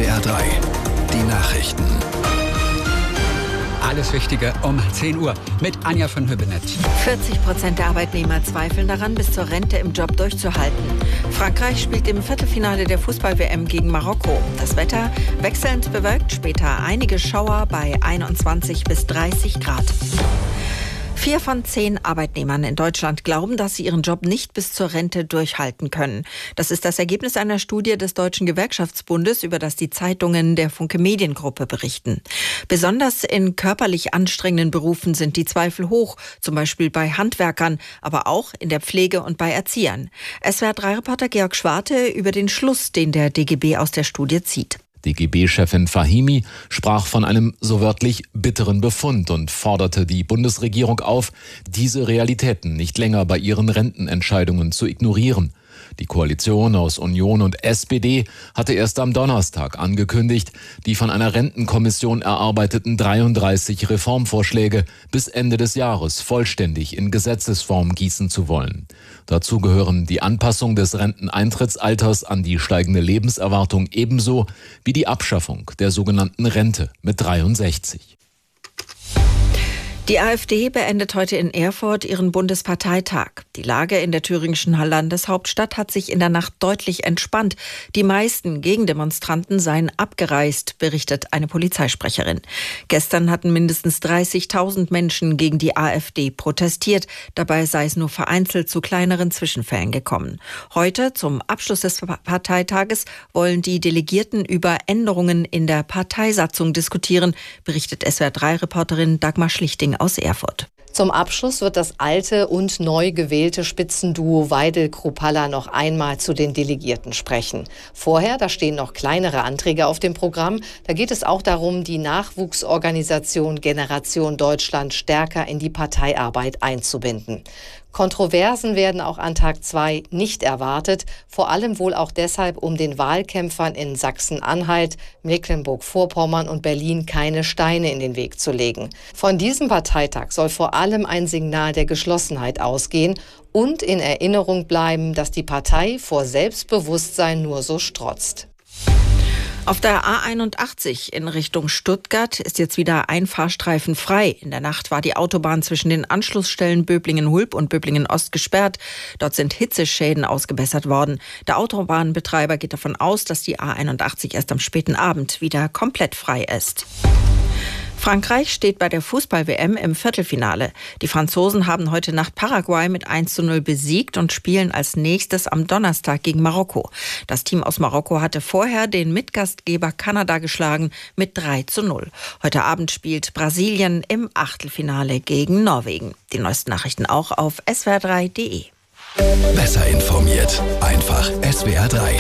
SWR 3, die Nachrichten. Alles Wichtige um 10 Uhr mit Anja von Hübbenet. 40% der Arbeitnehmer zweifeln daran, bis zur Rente im Job durchzuhalten. Frankreich spielt im Viertelfinale der Fußball-WM gegen Marokko. Das Wetter wechselnd bewölkt, später einige Schauer bei 21 bis 30 Grad. 4 von 10 Arbeitnehmern in Deutschland glauben, dass sie ihren Job nicht bis zur Rente durchhalten können. Das ist das Ergebnis einer Studie des Deutschen Gewerkschaftsbundes, über das die Zeitungen der Funke Mediengruppe berichten. Besonders in körperlich anstrengenden Berufen sind die Zweifel hoch, zum Beispiel bei Handwerkern, aber auch in der Pflege und bei Erziehern. SWR3-Reporter Georg Schwarte über den Schluss, den der DGB aus der Studie zieht. DGB-Chefin Fahimi sprach von einem so wörtlich bitteren Befund und forderte die Bundesregierung auf, diese Realitäten nicht länger bei ihren Rentenentscheidungen zu ignorieren. Die Koalition aus Union und SPD hatte erst am Donnerstag angekündigt, die von einer Rentenkommission erarbeiteten 33 Reformvorschläge bis Ende des Jahres vollständig in Gesetzesform gießen zu wollen. Dazu gehören die Anpassung des Renteneintrittsalters an die steigende Lebenserwartung ebenso wie die Abschaffung der sogenannten Rente mit 63. Die AfD beendet heute in Erfurt ihren Bundesparteitag. Die Lage in der thüringischen Landeshauptstadt hat sich in der Nacht deutlich entspannt. Die meisten Gegendemonstranten seien abgereist, berichtet eine Polizeisprecherin. Gestern hatten mindestens 30.000 Menschen gegen die AfD protestiert. Dabei sei es nur vereinzelt zu kleineren Zwischenfällen gekommen. Heute, zum Abschluss des Parteitages, wollen die Delegierten über Änderungen in der Parteisatzung diskutieren, berichtet SWR3-Reporterin Dagmar Schlichting aus Erfurt. Zum Abschluss wird das alte und neu gewählte Spitzenduo Weidel-Kruppalla noch einmal zu den Delegierten sprechen. Vorher, da stehen noch kleinere Anträge auf dem Programm. Da geht es auch darum, die Nachwuchsorganisation Generation Deutschland stärker in die Parteiarbeit einzubinden. Kontroversen werden auch an Tag 2 nicht erwartet, vor allem wohl auch deshalb, um den Wahlkämpfern in Sachsen-Anhalt, Mecklenburg-Vorpommern und Berlin keine Steine in den Weg zu legen. Von diesem Parteitag soll vor allem ein Signal der Geschlossenheit ausgehen und in Erinnerung bleiben, dass die Partei vor Selbstbewusstsein nur so strotzt. Auf der A81 in Richtung Stuttgart ist jetzt wieder ein Fahrstreifen frei. In der Nacht war die Autobahn zwischen den Anschlussstellen Böblingen-Hulb und Böblingen-Ost gesperrt. Dort sind Hitzeschäden ausgebessert worden. Der Autobahnbetreiber geht davon aus, dass die A81 erst am späten Abend wieder komplett frei ist. Frankreich steht bei der Fußball-WM im Viertelfinale. Die Franzosen haben heute Nacht Paraguay mit 1:0 besiegt und spielen als nächstes am Donnerstag gegen Marokko. Das Team aus Marokko hatte vorher den Mitgastgeber Kanada geschlagen mit 3:0. Heute Abend spielt Brasilien im Achtelfinale gegen Norwegen. Die neuesten Nachrichten auch auf swr3.de. Besser informiert, einfach SWR 3.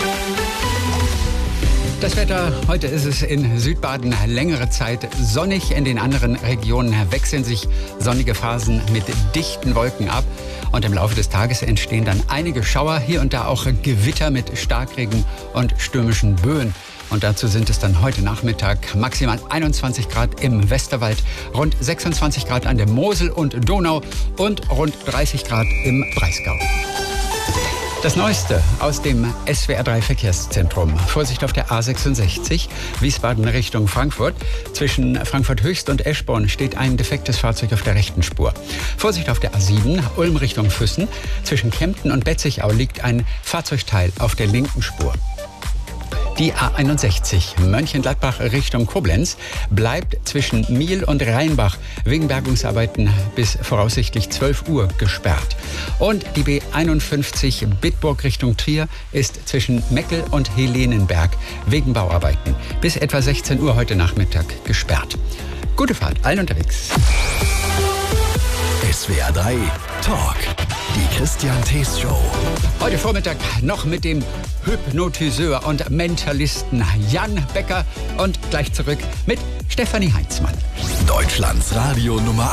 Das Wetter, heute ist es in Südbaden längere Zeit sonnig. In den anderen Regionen wechseln sich sonnige Phasen mit dichten Wolken ab. Und im Laufe des Tages entstehen dann einige Schauer, hier und da auch Gewitter mit Starkregen und stürmischen Böen. Und dazu sind es dann heute Nachmittag maximal 21 Grad im Westerwald, rund 26 Grad an der Mosel und Donau und rund 30 Grad im Breisgau. Das Neueste aus dem SWR3 Verkehrszentrum. Vorsicht auf der A66, Wiesbaden Richtung Frankfurt. Zwischen Frankfurt Höchst und Eschborn steht ein defektes Fahrzeug auf der rechten Spur. Vorsicht auf der A7, Ulm Richtung Füssen. Zwischen Kempten und Betzigau liegt ein Fahrzeugteil auf der linken Spur. Die A61 Mönchengladbach Richtung Koblenz bleibt zwischen Miel und Rheinbach wegen Bergungsarbeiten bis voraussichtlich 12 Uhr gesperrt. Und die B51 Bitburg Richtung Trier ist zwischen Meckel und Helenenberg wegen Bauarbeiten bis etwa 16 Uhr heute Nachmittag gesperrt. Gute Fahrt, allen unterwegs. SWR 3 Talk, die Christian Thees Show. Heute Vormittag noch mit dem Hypnotiseur und Mentalisten Jan Becker und gleich zurück mit Stefanie Heinzmann. Deutschlands Radio Nummer